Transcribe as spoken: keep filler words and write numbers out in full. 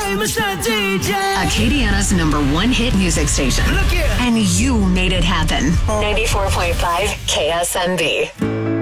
famous D J. Acadiana's number one hit music station. Look here. And you made it happen. ninety-four point five K S M B.